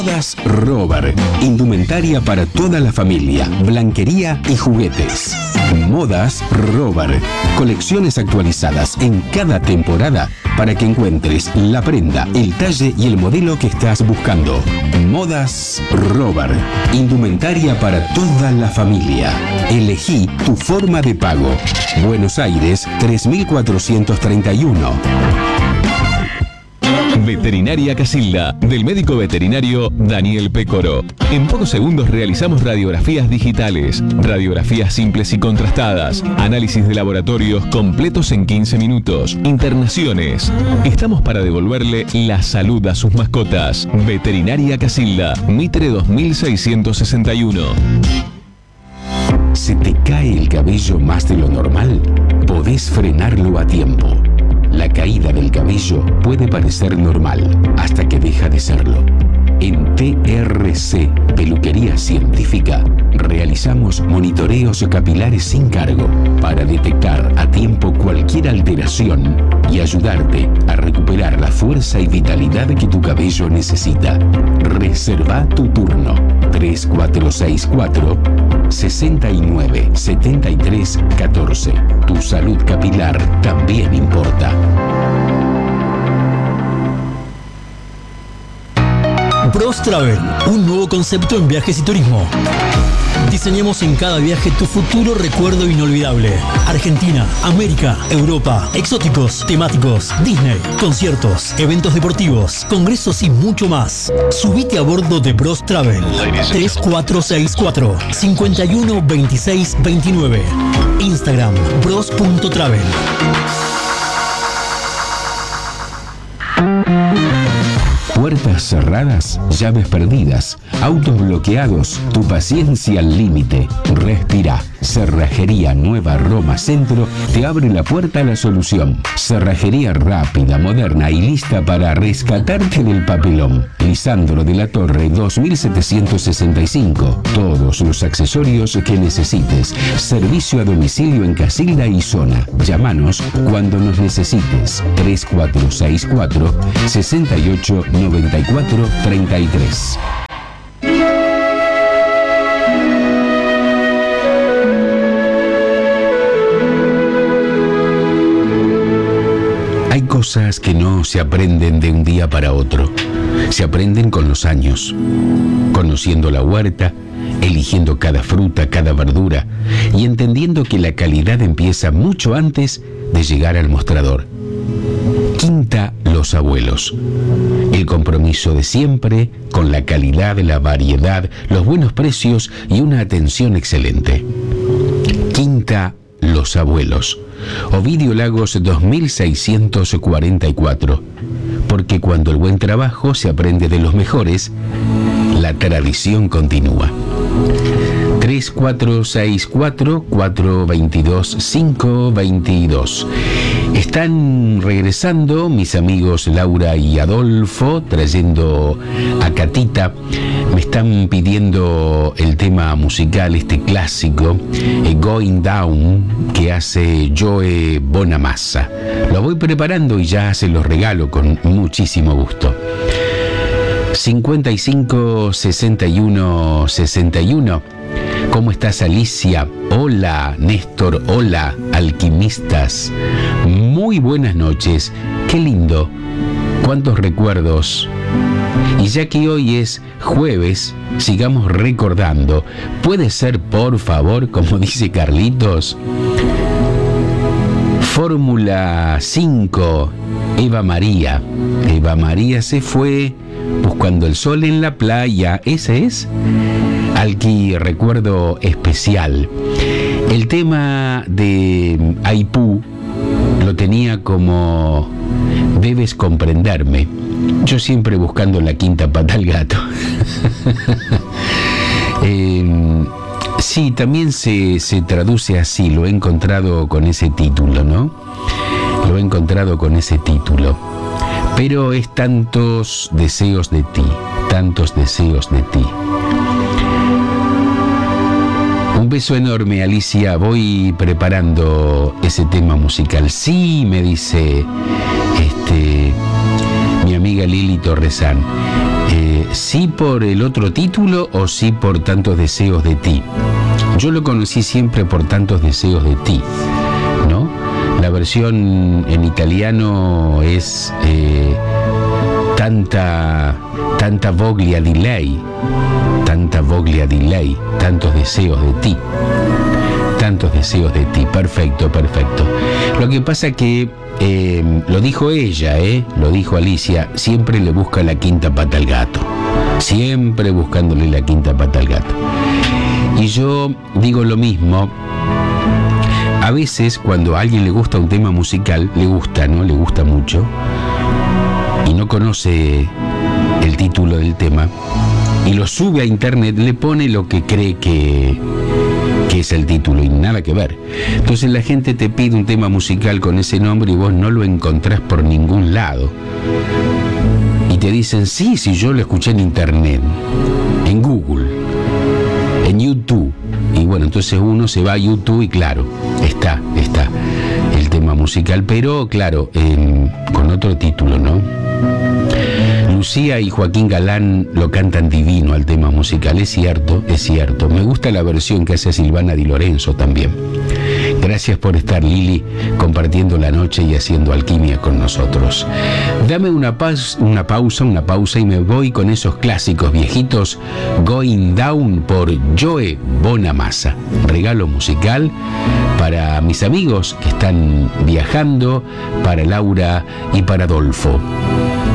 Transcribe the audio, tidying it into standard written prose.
Modas Robert, indumentaria para toda la familia, blanquería y juguetes. Modas Robert, colecciones actualizadas en cada temporada para que encuentres la prenda, el talle y el modelo que estás buscando. Modas Robert, indumentaria para toda la familia. Elegí tu forma de pago. Buenos Aires 3431. Veterinaria Casilda, del médico veterinario Daniel Pécoro. En pocos segundos realizamos radiografías digitales, radiografías simples y contrastadas, análisis de laboratorios completos en 15 minutos, internaciones. Estamos para devolverle la salud a sus mascotas. Veterinaria Casilda, Mitre 2661. ¿Se te cae el cabello más de lo normal? Podés frenarlo a tiempo. La caída del cabello puede parecer normal hasta que deja de serlo. En TRC, Peluquería Científica, realizamos monitoreos capilares sin cargo para detectar a tiempo cualquier alteración y ayudarte a recuperar la fuerza y vitalidad que tu cabello necesita. Reserva tu turno 3464 69 73 14. Tu salud capilar también importa. Bros Travel, un nuevo concepto en viajes y turismo. Diseñamos en cada viaje tu futuro recuerdo inolvidable. Argentina, América, Europa, exóticos, temáticos, Disney, conciertos, eventos deportivos, congresos y mucho más. Subite a bordo de Bros Travel. 3464 51 26 29. Instagram bros.travel. Puertas cerradas, llaves perdidas, autos bloqueados, tu paciencia al límite. Respira. Cerrajería Nueva Roma Centro te abre la puerta a la solución. Cerrajería rápida, moderna y lista para rescatarte del papelón. Lisandro de la Torre 2765. Todos los accesorios que necesites. Servicio a domicilio en Casilda y zona. Llámanos cuando nos necesites. 3464 68 94 33. Hay cosas que no se aprenden de un día para otro. Se aprenden con los años, conociendo la huerta, eligiendo cada fruta, cada verdura y entendiendo que la calidad empieza mucho antes de llegar al mostrador. Quinta Los Abuelos. El compromiso de siempre con la calidad, la variedad, los buenos precios y una atención excelente. Quinta Los Abuelos. Ovidio Lagos 2644. Porque cuando el buen trabajo se aprende de los mejores, la tradición continúa. 3464 422 522. Están regresando mis amigos Laura y Adolfo, trayendo a Catita. Me están pidiendo el tema musical, este clásico, Going Down, que hace Joe Bonamassa. Lo voy preparando y ya se los regalo con muchísimo gusto. 55 61 61. ¿Cómo estás, Alicia? Hola, Néstor. Hola, alquimistas. Muy buenas noches. Qué lindo. Cuántos recuerdos. Y ya que hoy es jueves, sigamos recordando. ¿Puede ser, por favor, como dice Carlitos? Fórmula 5. Eva María. Eva María se fue buscando el sol en la playa. ¿Ese es? Alqui, recuerdo especial. El tema de Aipú lo tenía como Debes comprenderme. Yo siempre buscando la quinta pata al gato. Sí, también se traduce así. Lo he encontrado con ese título, ¿no? Lo he encontrado con ese título. Pero es tantos deseos de ti, tantos deseos de ti. Un beso enorme, Alicia. Voy preparando ese tema musical. Sí, me dice mi amiga Lili Torresán. ¿sí por el otro título o sí por Tantos deseos de ti? Yo lo conocí siempre por Tantos deseos de ti, ¿no? La versión en italiano es tanta voglia di lei, tantos deseos de ti. Tantos deseos de ti, perfecto. Lo que pasa que lo dijo ella, lo dijo Alicia, siempre le busca la quinta pata al gato, siempre buscándole la quinta pata al gato. Y yo digo lo mismo. A veces cuando a alguien le gusta un tema musical, le gusta mucho, y no conoce el título del tema, y lo sube a internet, le pone lo que cree que es el título y nada que ver. Entonces la gente te pide un tema musical con ese nombre y vos no lo encontrás por ningún lado. Y te dicen, sí, yo lo escuché en internet, en Google, en YouTube. Y bueno, entonces uno se va a YouTube y claro, está el tema musical, pero claro, con otro título, ¿no? Lucía y Joaquín Galán lo cantan divino al tema musical, es cierto. Me gusta la versión que hace Silvana Di Lorenzo también. Gracias por estar, Lili, compartiendo la noche y haciendo alquimia con nosotros. Dame una pausa y me voy con esos clásicos viejitos. Going Down por Joe Bonamassa. Regalo musical para mis amigos que están viajando, para Laura y para Adolfo.